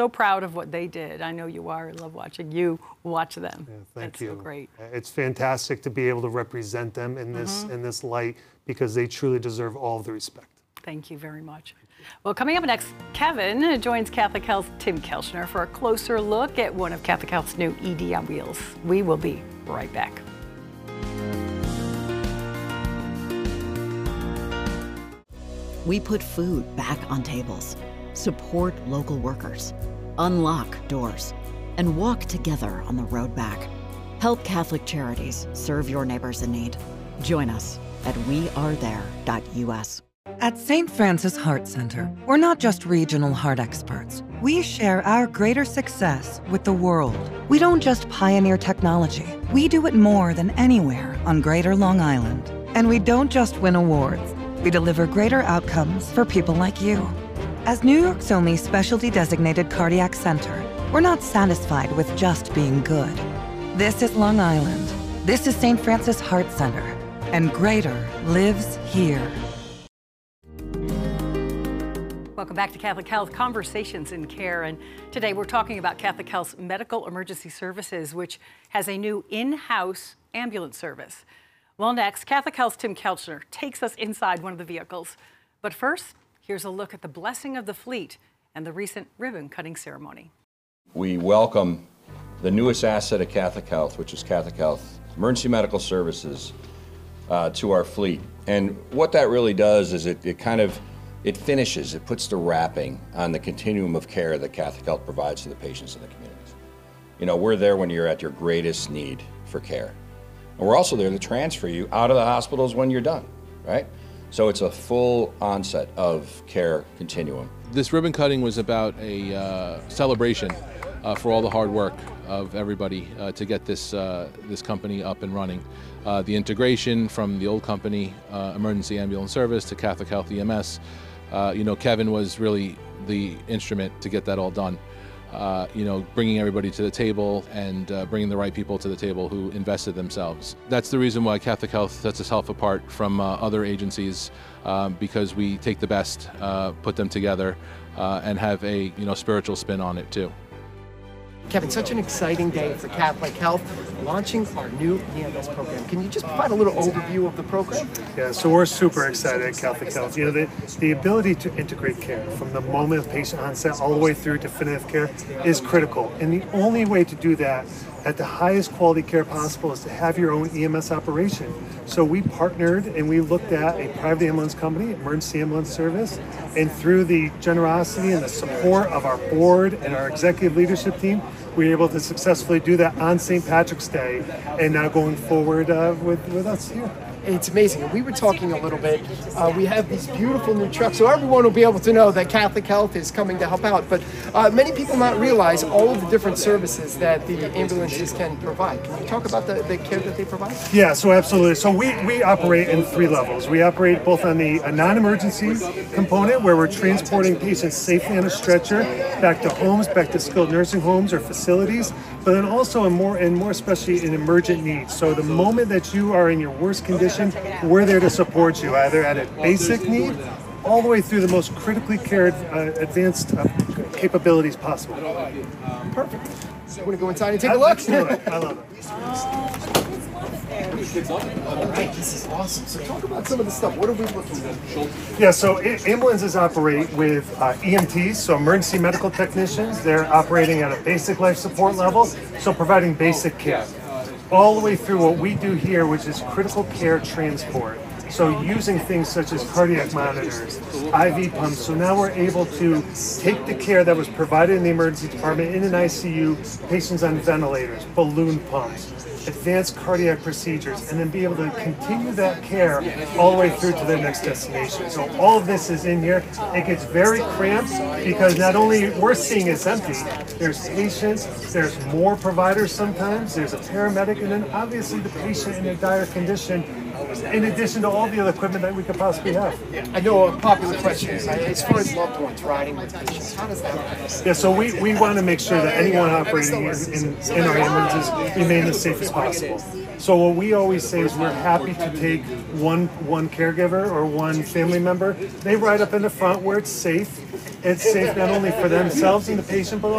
so proud of what they did. I know you are. I love watching you watch them. Yeah, thank That's you. So great. It's fantastic to be able to represent them in this light, because they truly deserve all of the respect. Thank you very much. Well, coming up next, Kevin joins Catholic Health's Tim Kelchner for a closer look at one of Catholic Health's new ED on Wheels. We will be right back. We put food back on tables, support local workers, unlock doors, and walk together on the road back. Help Catholic Charities serve your neighbors in need. Join us at wearethere.us. At St. Francis Heart Center, we're not just regional heart experts. We share our greater success with the world. We don't just pioneer technology. We do it more than anywhere on Greater Long Island. And we don't just win awards. We deliver greater outcomes for people like you. As New York's only specialty designated cardiac center, we're not satisfied with just being good. This is Long Island. This is St. Francis Heart Center. And greater lives here. Welcome back to Catholic Health Conversations in Care. And today we're talking about Catholic Health's Medical Emergency Services, which has a new in-house ambulance service. Well, next, Catholic Health's Tim Kelchner takes us inside one of the vehicles. But first, here's a look at the blessing of the fleet and the recent ribbon-cutting ceremony. We welcome the newest asset of Catholic Health, which is Catholic Health Emergency Medical Services, to our fleet. And what that really does is it finishes, it puts the wrapping on the continuum of care that Catholic Health provides to the patients in the communities. You know, we're there when you're at your greatest need for care. And we're also there to transfer you out of the hospitals when you're done, right? So it's a full onset of care continuum. This ribbon cutting was about a celebration for all the hard work of everybody to get this company up and running. The integration from the old company, Emergency Ambulance Service, to Catholic Health EMS. You know, Kevin was really the instrument to get that all done. You know, bringing everybody to the table and bringing the right people to the table who invested themselves. That's the reason why Catholic Health sets itself apart from other agencies, because we take the best, put them together, and have a spiritual spin on it too. Kevin, such an exciting day for Catholic Health, launching our new EMS program. Can you just provide a little overview of the program? Yeah, so we're super excited at Catholic Health. You know, the ability to integrate care from the moment of patient onset all the way through definitive care is critical. And the only way to do that at the highest quality care possible is to have your own EMS operation. So we partnered and we looked at a private ambulance company, Emergency Ambulance Service, and through the generosity and the support of our board and our executive leadership team, we were able to successfully do that on St. Patrick's Day, and now going forward with us here. It's amazing. And we were talking a little bit. We have these beautiful new trucks, so everyone will be able to know that Catholic Health is coming to help out. But many people not realize all of the different services that the ambulances can provide. Can you talk about the care that they provide? Yeah, so absolutely. So we operate in 3 levels. We operate both on the non-emergency component, where we're transporting patients safely on a stretcher back to homes, back to skilled nursing homes or facilities, but then also and more especially in emergent needs. So the moment that you are in your worst condition, we're there to support you, either at a basic need all the way through the most critically cared, advanced capabilities possible. Perfect. So you want to go inside and take a look? I love it. All right, this is awesome. So talk about some of the stuff. What are we looking at? Yeah, so ambulances operate with EMTs, so emergency medical technicians. They're operating at a basic life support level, so providing basic care. All the way through what we do here, which is critical care transport. So using things such as cardiac monitors, IV pumps. So now we're able to take the care that was provided in the emergency department in an ICU, patients on ventilators, balloon pumps, advanced cardiac procedures, and then be able to continue that care all the way through to their next destination. So all of this is in here. It gets very cramped because not only we're seeing it's empty, there's patients, there's more providers sometimes, there's a paramedic, and then obviously the patient in a dire condition, in addition to all the other equipment that we could possibly have. I know a popular question is, as far as loved ones riding with patients, how does that work? Yeah, so we want to make sure that anyone operating in our ambulances remain as safe as possible. So what we always say is we're happy to take one caregiver or one family member. They ride up in the front where it's safe. It's safe not only for themselves and the patient, but